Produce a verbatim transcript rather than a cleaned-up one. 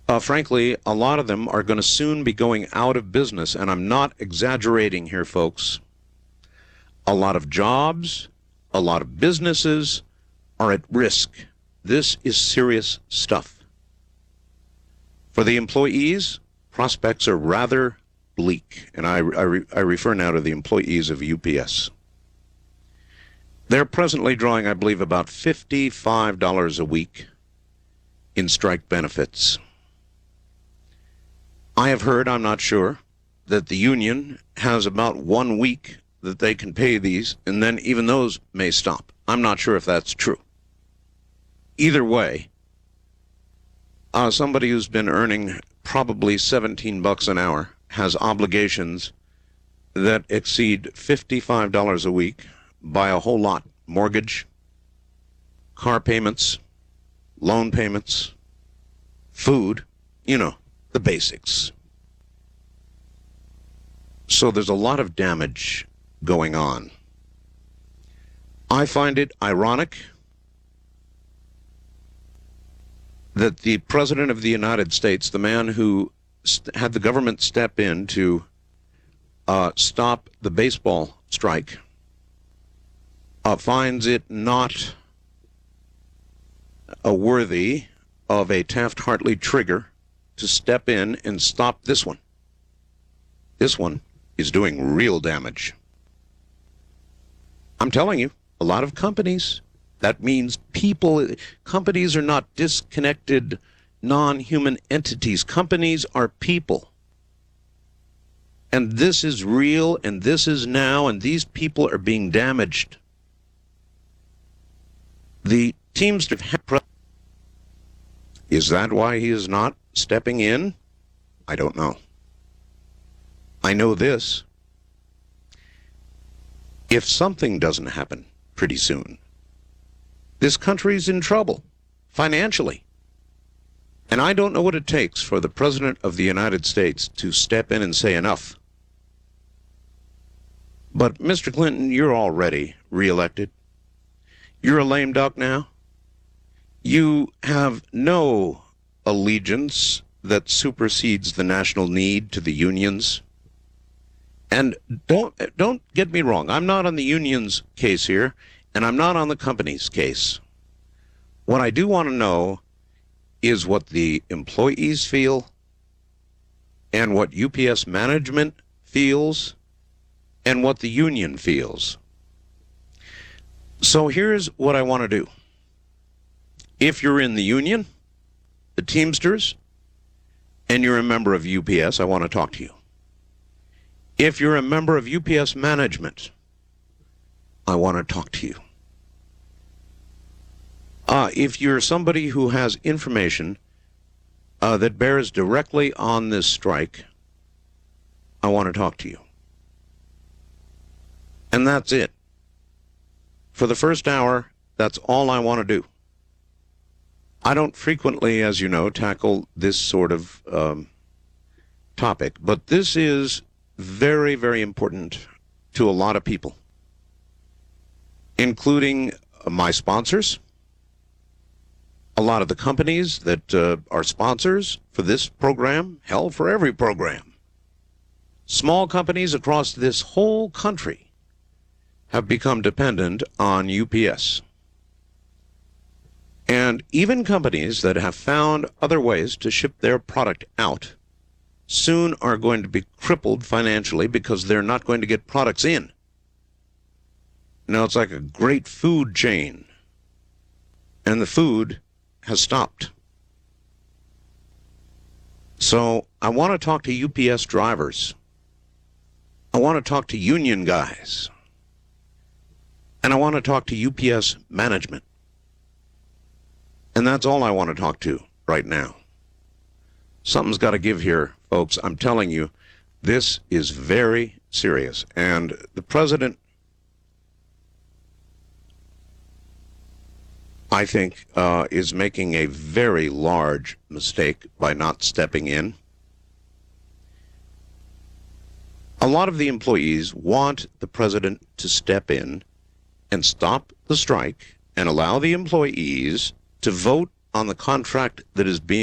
Uh, frankly, a lot of them are going to soon be going out of business, and I'm not exaggerating here, folks. A lot of jobs, a lot of businesses are at risk. This is serious stuff. For the employees, prospects are rather bleak, and I, I, re, I refer now to the employees of U P S. They're presently drawing, I believe, about fifty-five dollars a week in strike benefits. I have heard, I'm not sure, that the union has about one week that they can pay these, and then even those may stop. I'm not sure if that's true. Either way, uh, somebody who's been earning probably seventeen bucks an hour has obligations that exceed fifty-five dollars a week by a whole lot. Mortgage, car payments, loan payments, food, you know, the basics. So there's a lot of damage going on. I find it ironic that the President of the United States, the man who st- had the government step in to uh, stop the baseball strike, uh, finds it not a worthy of a Taft-Hartley trigger to step in and stop this one. This one is doing real damage. I'm telling you, a lot of companies, that means people, companies are not disconnected, non-human entities. Companies are people. And this is real, and this is now, and these people are being damaged. The Teamster, is that why he is not stepping in? I don't know. I know this. If something doesn't happen pretty soon, this country's in trouble financially. And I don't know what it takes for the President of the United States to step in and say enough. But Mister Clinton, you're already reelected. You're a lame duck now. You have no allegiance that supersedes the national need to the unions. And don't don't get me wrong, I'm not on the union's case here, and I'm not on the company's case. What I do want to know is what the employees feel and what U P S management feels and what the union feels. So here's what I want to do. If you're in the union, the Teamsters, and you're a member of U P S, I want to talk to you. If you're a member of U P S management, I want to talk to you. Uh, if you're somebody who has information uh, that bears directly on this strike, I want to talk to you. And that's it. For the first hour, that's all I want to do. I don't frequently, as you know, tackle this sort of um, topic, but this is very, very important to a lot of people, including my sponsors, a lot of the companies that uh, are sponsors for this program, hell, for every program. Small companies across this whole country have become dependent on U P S. And even companies that have found other ways to ship their product out soon are going to be crippled financially because they're not going to get products in. Now, it's like a great food chain, and the food has stopped. So I want to talk to U P S drivers. I want to talk to union guys. And I want to talk to U P S management. And that's all I want to talk to right now. Something's got to give here, folks. I'm telling you, this is very serious. And the president, I think, uh, is making a very large mistake by not stepping in. A lot of the employees want the president to step in and stop the strike and allow the employees to vote on the contract that is being